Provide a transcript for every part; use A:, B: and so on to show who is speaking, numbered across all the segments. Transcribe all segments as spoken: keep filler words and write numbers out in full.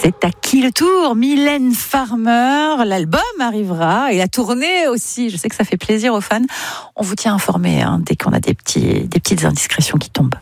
A: C'est à qui le tour? Mylène Farmer, l'album arrivera et la tournée aussi. Je sais que ça fait plaisir aux fans. On vous tient informé hein, dès qu'on a des, petits, des petites indiscrétions qui tombent.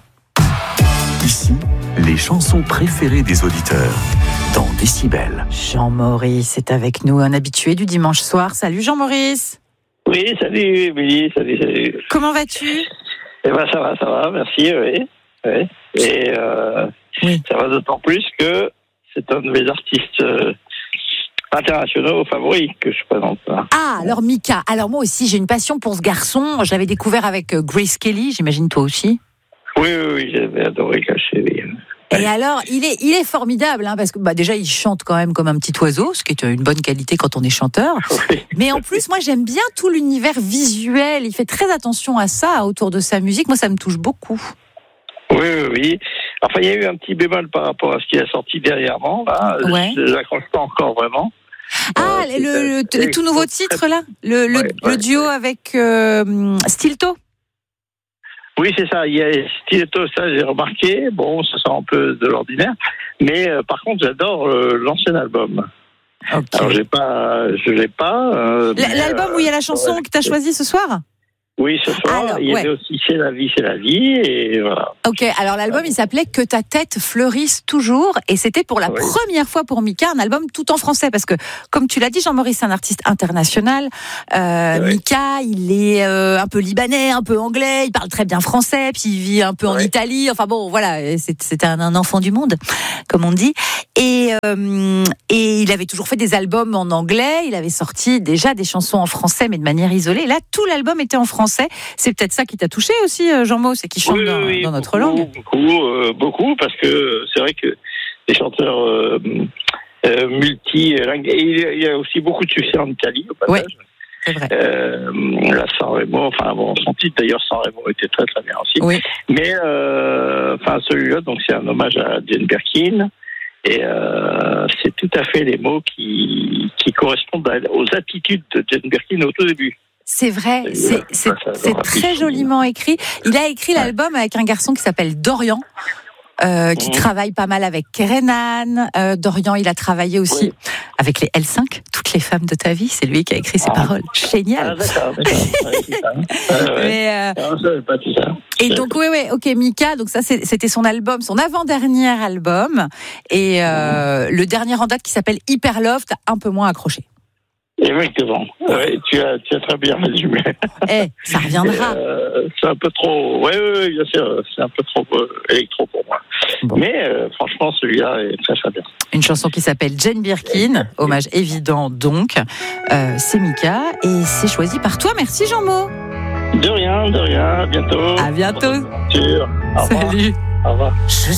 B: Ici, les chansons préférées des auditeurs dans Décibel.
A: Jean-Maurice est avec nous, un habitué du dimanche soir. Salut Jean-Maurice.
C: Oui, salut Émilie, salut, salut.
A: Comment vas-tu?
C: Eh ben ça va, ça va, merci, oui. oui. Et euh,
A: oui.
C: ça va d'autant plus que c'est un de mes artistes euh, internationaux favoris que je présente. Là.
A: Ah, alors Mika, alors moi aussi j'ai une passion pour ce garçon. Je l'avais découvert avec Grace Kelly, j'imagine toi aussi.
C: Oui, oui, oui, j'avais adoré Caché. Oui.
A: Et alors, il est, il est formidable, hein, parce que bah, déjà, il chante quand même comme un petit oiseau, ce qui est une bonne qualité quand on est chanteur.
C: Oui.
A: Mais en plus, moi, j'aime bien tout l'univers visuel. Il fait très attention à ça autour de sa musique. Moi, ça me touche beaucoup.
C: Oui, oui, oui. Enfin, il y a eu un petit bémol par rapport à ce qu'il a sorti dernièrement. Là.
A: Ouais.
C: Je l'accroche pas encore vraiment.
A: Ah,
C: euh,
A: le, le, le tout nouveau titre, là Le, le,
C: ouais,
A: le
C: ouais.
A: duo avec euh, Stilto.
C: Oui, c'est ça. Il y a Stilto, ça j'ai remarqué. Bon, ça sort un peu de l'ordinaire. Mais euh, par contre, j'adore euh, l'ancien album.
A: Okay.
C: Alors, j'ai pas, je l'ai pas. Euh,
A: L'album
C: mais,
A: où il y a la chanson
C: ouais.
A: que tu as choisie ce soir?
C: Oui, ce soir.
A: Alors,
C: il y
A: ouais.
C: avait aussi C'est la vie, c'est la vie. Et voilà.
A: Ok, alors l'album il s'appelait Que ta tête fleurisse toujours et c'était pour la
C: oui.
A: première fois pour Mika un album tout en français parce que comme tu l'as dit Jean-Maurice c'est un artiste international. Euh,
C: oui.
A: Mika il est euh, un peu libanais, un peu anglais, il parle très bien français puis il vit un peu en
C: oui.
A: Italie. Enfin bon voilà, c'était un, un enfant du monde comme on dit et, euh, et il avait toujours fait des albums en anglais, il avait sorti déjà des chansons en français mais de manière isolée. Là tout l'album était en français. C'est peut-être ça qui t'a touché aussi, Jean-Mo, c'est qu'il chante
C: oui,
A: dans,
C: oui,
A: dans notre
C: beaucoup,
A: langue.
C: Beaucoup, euh, beaucoup, parce que c'est vrai que les chanteurs euh, euh, multi, il y a aussi beaucoup de succès en Italie au passage.
A: Oui, c'est vrai.
C: Euh, la Sanremo, enfin bon, son titre d'ailleurs Sanremo était très très bien aussi.
A: Oui.
C: Mais euh, enfin celui-là, donc c'est un hommage à Jane Birkin. Et euh, c'est tout à fait les mots qui, qui correspondent à, aux attitudes de Jane Birkin au tout début.
A: C'est vrai, c'est, c'est, c'est très joliment écrit. Il a écrit l'album avec un garçon qui s'appelle Dorian, euh, qui mmh. travaille pas mal avec Kerenan. Euh, Dorian, il a travaillé aussi oui. avec les L cinq, toutes les femmes de ta vie. C'est lui qui a écrit ces ah. paroles. Génial.
C: Ah, d'accord, d'accord. Ouais, Mais, euh... non, je savais pas tout ça.
A: Et donc, oui, oui, ok, Mika, donc ça, c'était son album, son avant-dernier album. Et euh, mmh. le dernier en date qui s'appelle Hyper Love, t'as un peu moins accroché.
C: Exactement. Ouais, tu as, tu as très bien résumé.
A: Eh, ça reviendra.
C: Euh, c'est un peu trop. Oui, oui, oui, bien sûr. C'est un peu trop euh, électro pour moi. Bon. Mais euh, franchement, celui-là est très très bien.
A: Une chanson qui s'appelle Jane Birkin, hommage évident donc. Euh, c'est Mika et c'est choisi par toi. Merci Jean-Mo.
C: De rien, de rien. À bientôt.
A: À bientôt.
C: Au revoir.
A: Salut.
C: Au revoir.